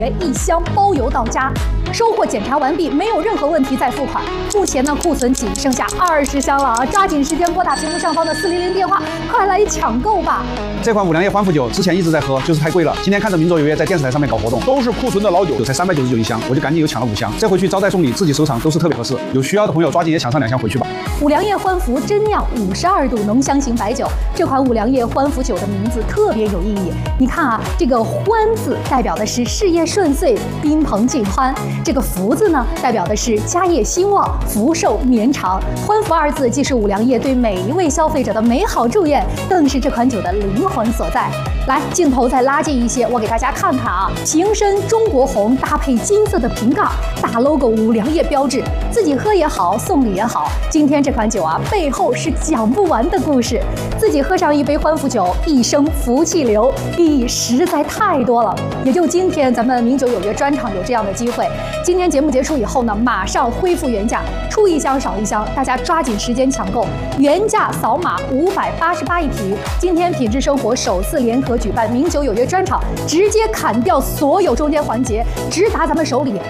1箱包邮到家，收货检查完毕，没有任何问题再付款。目前呢，库存仅剩下20箱了啊！抓紧时间拨打屏幕上方的400电话，快来抢购吧！ 这款五粮液欢福酒之前一直在喝，就是太贵了。今天看着名卓有约在电视台上面搞活动，都是库存的老酒，才399一箱，我就赶紧又抢了5箱。这回去招待送礼，自己收藏都是特别合适。有需要的朋友抓紧也抢上2箱回去吧。 五粮液欢福真酿52度浓香型白酒，这款五粮液欢福酒的名字特别有意义。你看啊，这个“欢”字代表的是事业顺遂、宾朋尽欢；这个“福”字呢，代表的是家业兴旺、福寿绵长。欢福2字既是五粮液对每一位消费者的美好祝愿，更是这款酒的灵魂所在。来，镜头再拉近一些，我给大家看看啊，瓶身中国红搭配金色的瓶盖，大 logo 五粮液标志，自己喝也好，送礼也好。今天这款酒啊，背后是讲不完的故事。自己喝上一杯欢福酒，一生福气流，意义实在太多了。也就今天咱们名酒有约专场有这样的机会。今天节目结束以后呢，马上恢复原价，出1箱少1箱，大家抓紧时间抢购，原价扫码588一瓶。今天品质生活首次联合举办名酒有约专场，直接砍掉所有中间环节，直达咱们手里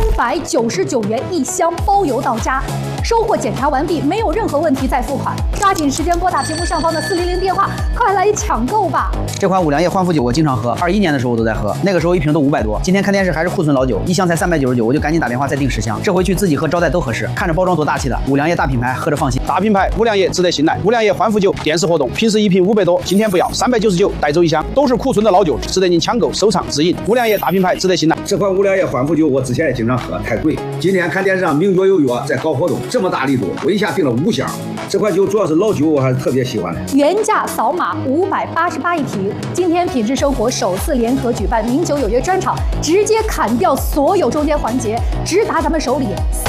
，399元1箱包邮到家。收货检查完毕，没有任何问题再付款。抓紧时间拨打屏幕上方的400电话，快来抢购吧！ 这款五粮液欢福酒我经常喝，21年的时候我都在喝，那个时候一瓶都500多。今天看电视还是库存老酒，1箱才399，我就赶紧打电话再订10箱。这回去自己喝招待都合适，看着包装多大气的，五粮液大品牌，喝着放心。 大品牌五粮液值得信赖。五粮液欢福酒电视活动，平时一瓶500多，今天不要399，带走1箱，都是库存的老酒，值得您抢购收藏自饮。五粮液大品牌值得信赖。 这款五粮液欢福酒我之前也经常喝，太贵。今天看电视上名卓有约在搞活动，这么大力度，我一下订了5箱。这款酒主要是老酒，我还是特别喜欢的。 原价扫码588一瓶。今天品质生活首次联合举办名酒有约专场，直接砍掉所有中间环节，直达咱们手里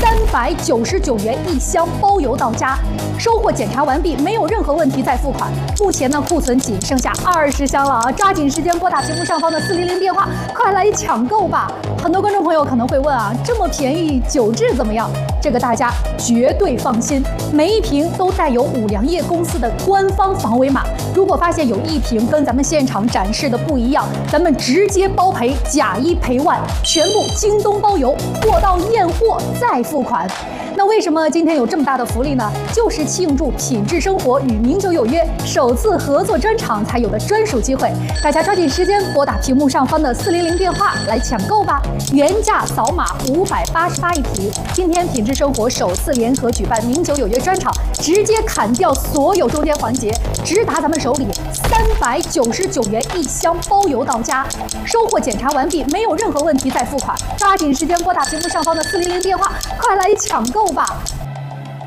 ，399元1箱包邮到家。收货检查完毕，没有任何问题再付款。目前呢，库存仅剩下20箱了啊！抓紧时间拨打屏幕上方的400电话，快来抢购吧！很多观众朋友可能会问啊，这么便宜，酒质怎么样？这个大家绝对放心，每一瓶都带有五粮液公司的官方防伪码。如果发现有一瓶跟咱们现场展示的不一样，咱们直接包赔，假1赔万，全部京东包邮，货到验货再付款。那为什么今天有这么大的福利呢？就是庆祝品质生活与名酒有约首次合作专场才有的专属机会，大家抓紧时间拨打屏幕上方的400电话来抢购吧！原价扫码588一瓶。今天品质生活首次联合举办名酒有约专场，直接砍掉所有中间环节，直达咱们手里，399元1箱包邮到家。收货检查完毕，没有任何问题再付款。抓紧时间拨打屏幕上方的400电话，快来抢购吧！